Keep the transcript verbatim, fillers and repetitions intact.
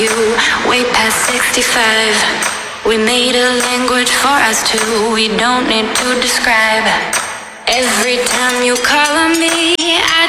you, way past sixty-five. We made a language for us two, we don't need to describe. Every time you call on me, I